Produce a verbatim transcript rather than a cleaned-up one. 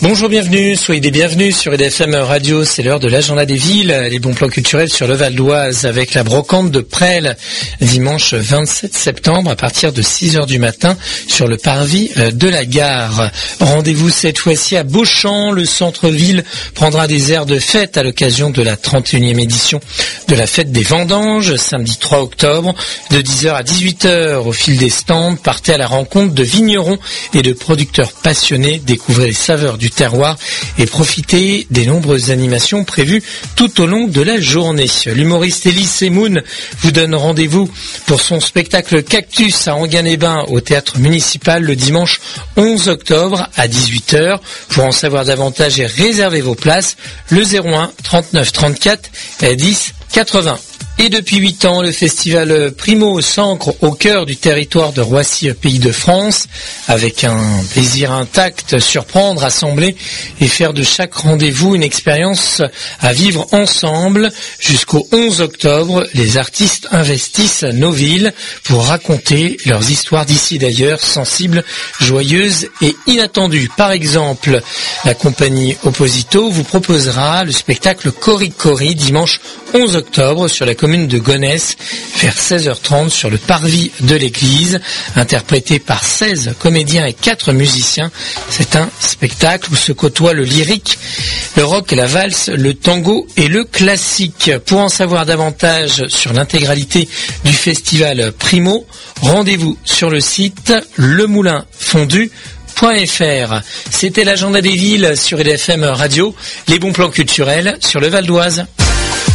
Bonjour, bienvenue, soyez des bienvenus sur E D F M Radio, c'est l'heure de l'agenda des villes, les bons plans culturels sur le Val d'Oise avec la brocante de Presles, dimanche vingt-sept septembre à partir de six heures du matin sur le parvis de la gare. Rendez-vous cette fois-ci à Beauchamp, le centre-ville prendra des airs de fête à l'occasion de la trente et unième édition de la fête des vendanges, samedi trois octobre, de dix heures à dix-huit heures au fil des stands, partez à la rencontre de vignerons et de producteurs passionnés, découvrez les saveurs du terroir et profitez des nombreuses animations prévues tout au long de la journée. L'humoriste Elie Semoun vous donne rendez-vous pour son spectacle Cactus à Enghien-les-Bains au théâtre municipal le dimanche onze octobre à dix-huit heures. Pour en savoir davantage et réserver vos places, le zéro un trente-neuf trente-quatre dix quatre-vingts. Et depuis huit ans, le festival Primo s'ancre au cœur du territoire de Roissy, pays de France, avec un plaisir intact, surprendre, assembler et faire de chaque rendez-vous une expérience à vivre ensemble. Jusqu'au onze octobre, les artistes investissent nos villes pour raconter leurs histoires d'ici d'ailleurs, sensibles, joyeuses et inattendues. Par exemple, la compagnie Opposito vous proposera le spectacle Cori Cori dimanche onze octobre sur la commune de Gonesse vers seize heures trente sur le parvis de l'église, interprété par seize comédiens et quatre musiciens. C'est un spectacle où se côtoient le lyrique, le rock, la valse, le tango et le classique. Pour en savoir davantage sur l'intégralité du festival Primo, rendez-vous sur le site le moulin fondu point f r. C'était l'agenda des villes sur E D F M Radio, les bons plans culturels sur le Val d'Oise.